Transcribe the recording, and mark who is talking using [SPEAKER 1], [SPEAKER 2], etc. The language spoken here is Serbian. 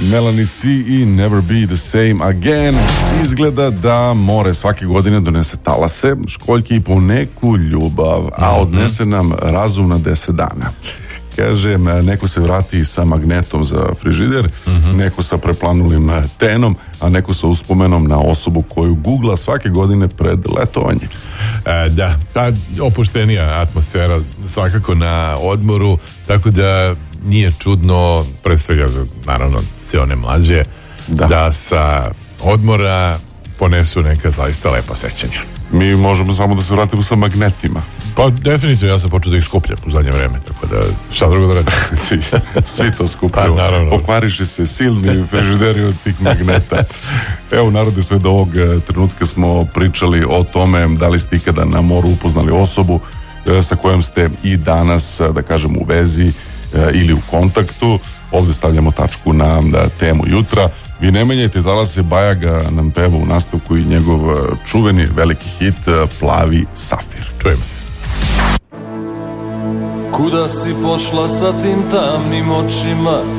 [SPEAKER 1] Melanie C i Never Be the Same Again. Izgleda da more svake godine donese talase, školjke i poneku ljubav, a odnese nam razum na 10 dana. Kažem, neko se vrati sa magnetom za frižider, neko sa preplanulim tenom, a neko sa uspomenom na osobu koju googla svake godine pred letovanje.
[SPEAKER 2] Da, ta opuštenija atmosfera svakako na odmoru, tako da nije čudno, pre svega za, naravno, sve one mlađe, da sa odmora ponesu neka zaista lepa sećanja.
[SPEAKER 1] Mi možemo samo da se vratimo sa magnetima.
[SPEAKER 2] Pa definitivno, ja sam počeo da ih skupljam u zadnje vreme, tako da šta drugo da radim.
[SPEAKER 1] Svi to skupljamo.
[SPEAKER 2] Pa,
[SPEAKER 1] pokvariše se silni frižideri od tih magneta. Evo, narode, sve do ovog trenutka smo pričali o tome da li ste ikada na moru upoznali osobu sa kojom ste i danas, da kažem, u vezi ili u kontaktu. Ovde stavljamo tačku na temu jutra. Vi ne menjajte talase, Bajaga nam peva u nastavku i njegov čuveni veliki hit Plavi safir.
[SPEAKER 2] Čujemo se.
[SPEAKER 3] Kuda si pošla sa tim tamnim očima,